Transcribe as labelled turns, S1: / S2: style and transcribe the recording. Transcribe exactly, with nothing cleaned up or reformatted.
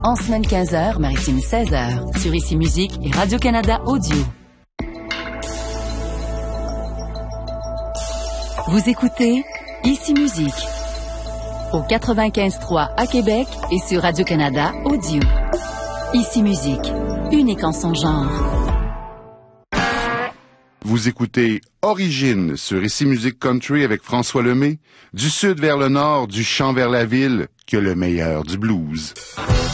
S1: En semaine quinze heures, maritime seize heures. Sur Ici Musique et Radio-Canada Audio. Vous écoutez Ici Musique au quatre-vingt-quinze trois à Québec et sur Radio-Canada Audio. Ici Musique, unique en son genre.
S2: Vous écoutez Origine sur Ici Musique Country avec François Lemay. Du sud vers le nord, du chant vers la ville, que le meilleur du blues.